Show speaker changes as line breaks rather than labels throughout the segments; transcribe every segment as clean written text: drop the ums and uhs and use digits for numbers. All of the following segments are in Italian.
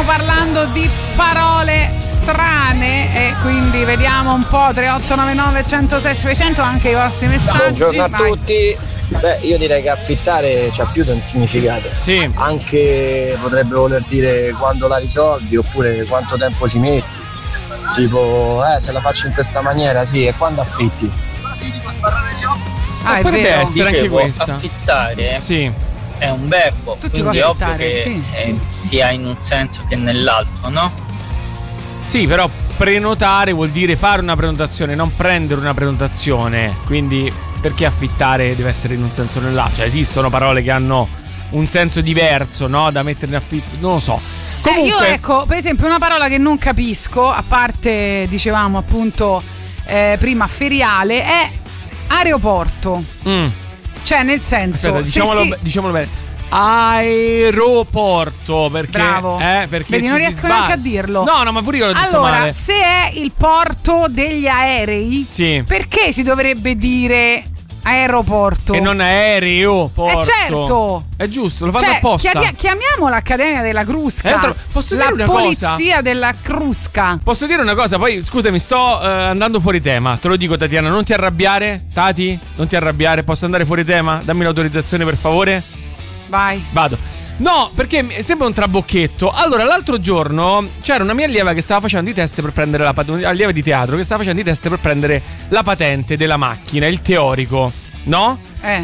stiamo parlando di parole strane e quindi vediamo un po'. 3899 106 600 anche i vostri messaggi.
Buongiorno a tutti. Beh, io direi che affittare c'ha più di un significato.
Sì.
Anche potrebbe voler dire quando la risolvi oppure quanto tempo ci metti. Tipo, se la faccio in questa maniera, sì, e quando affitti?
Potrebbe essere anche questa.
Affittare
sì.
È un verbo,
Tutti
quindi è ovvio
affittare,
che
sì.
sia in un senso che nell'altro, no?
Sì, però prenotare vuol dire fare una prenotazione, non prendere una prenotazione. Quindi perché affittare deve essere in un senso o nell'altro? Cioè esistono parole che hanno un senso diverso, no? Da mettere in affitto, non lo so. Comunque
io ecco, per esempio una parola che non capisco, a parte dicevamo appunto prima feriale, è aeroporto. Cioè nel senso,
aspetta, diciamolo bene. Aeroporto, perché
bravo.
Perché
vedi, non riesco neanche a dirlo.
No, ma pure io l'ho detto
allora,
male.
se è il porto degli aerei,
sì,
perché si dovrebbe dire aeroporto
e non aeroporto?
Certo,
è giusto, lo fanno apposta.
Chiamiamo l'Accademia della Crusca,
posso dire una
polizia
cosa?
della Crusca.
Posso dire una cosa? Poi scusami, sto andando fuori tema. Te lo dico, Tatiana, non ti arrabbiare. Tati, non ti arrabbiare. Posso andare fuori tema? Dammi l'autorizzazione, per favore.
Vai.
Vado. No, perché sembra un trabocchetto. Allora, l'altro giorno c'era una mia allieva che stava facendo i test per prendere la patente. Allieva di teatro che stava facendo i test per prendere la patente della macchina, il teorico, no?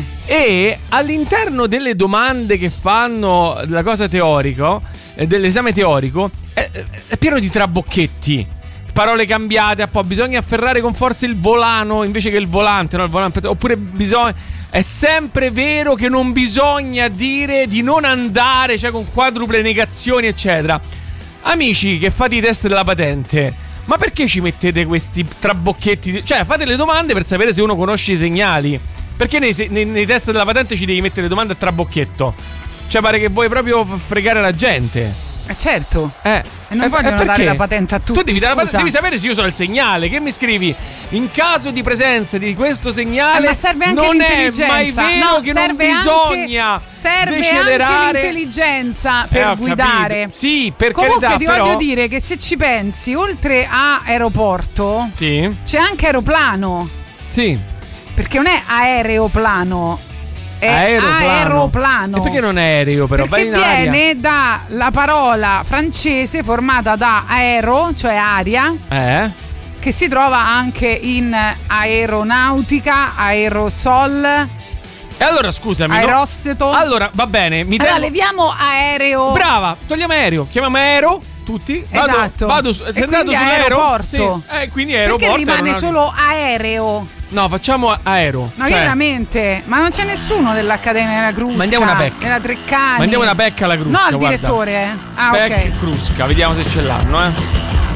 E all'interno delle domande che fanno la cosa teorico, dell'esame teorico, è pieno di trabocchetti. Parole cambiate, un po'. Bisogna afferrare con forza il volano invece che il volante, no? Il volante, oppure bisogna. È sempre vero che non bisogna dire di non andare, cioè con quadruple negazioni, eccetera. Amici che fate i test della patente, ma perché ci mettete questi trabocchetti? Cioè, fate le domande per sapere se uno conosce i segnali. Perché nei test della patente ci devi mettere le domande a trabocchetto? Cioè, pare che vuoi proprio fregare la gente.
Certo. E non vogliono
perché?
dare la patente a tutti.
Tu devi sapere se io so il segnale. Che mi scrivi? In caso di presenza di questo segnale,
ma serve anche
non è
l'intelligenza.
mai vero che non bisogna decelerare.
Anche l'intelligenza per guidare.
Capito. Sì, per
comunque
carità,
ti
però
voglio dire che se ci pensi, oltre a aeroporto,
sì,
c'è anche aeroplano.
Sì.
Perché non è aeroplano, è aeroplano.
E perché non è aereo, però?
Perché viene dalla parola francese formata da aero, cioè aria, che si trova anche in aeronautica, aerosol.
E allora scusami,
aerosteto.
Allora va bene,
leviamo aereo.
Brava, togliamo aereo, chiamiamo aereo tutti. Vado sei andato sull'aeroporto. Sì. Quindi aeroporto.
Perché rimane solo aereo?
No, facciamo aero.
No, veramente. Ma non c'è nessuno dell'Accademia della Crusca.
Mandiamo una becca.
Della Treccani.
Mandiamo una becca alla Crusca.
No, al direttore,
ok. Crusca, vediamo se ce l'hanno,